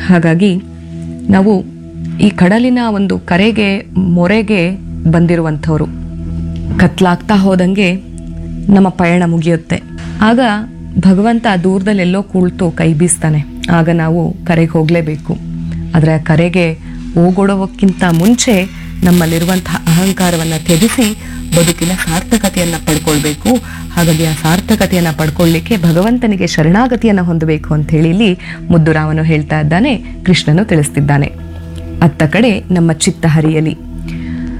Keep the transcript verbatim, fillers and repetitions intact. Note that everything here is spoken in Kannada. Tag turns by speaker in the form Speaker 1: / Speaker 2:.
Speaker 1: ಹಾಗಾಗಿ ನಾವು ಈ ಕಡಲಿನ ಒಂದು ಕರೆಗೆ ಮೊರೆಗೆ ಬಂದಿರುವಂಥವ್ರು. ಕತ್ಲಾಗ್ತಾ ಹೋದಂಗೆ ನಮ್ಮ ಪಯಣ ಮುಗಿಯುತ್ತೆ. ಆಗ ಭಗವಂತ ದೂರದಲ್ಲೆಲ್ಲೋ ಕುಳಿತು ಕೈ ಬೀಸ್ತಾನೆ. ಆಗ ನಾವು ಕರೆಗೆ ಹೋಗಲೇಬೇಕು. ಆದರೆ ಆ ಕರೆಗೆ ಹೋಗೊಡೋಕ್ಕಿಂತ ಮುಂಚೆ ನಮ್ಮಲ್ಲಿರುವಂತಹ ಅಹಂಕಾರವನ್ನು ತ್ಯಜಿಸಿ ಬದುಕಿನ ಸಾರ್ಥಕತೆಯನ್ನು ಪಡ್ಕೊಳ್ಬೇಕು. ಹಾಗಾಗಿ ಆ ಸಾರ್ಥಕತೆಯನ್ನು ಪಡ್ಕೊಳ್ಳಿಕ್ಕೆ ಭಗವಂತನಿಗೆ ಶರಣಾಗತಿಯನ್ನು ಹೊಂದಬೇಕು ಅಂತ ಹೇಳಿ ಇಲ್ಲಿ ಮುದ್ದುರಾಮನು ಹೇಳ್ತಾ ಇದ್ದಾನೆ, ಕೃಷ್ಣನು ತಿಳಿಸ್ತಿದ್ದಾನೆ. ಅತ್ತ ಕಡೆ ನಮ್ಮ ಚಿತ್ತ ಹರಿಯಲಿ.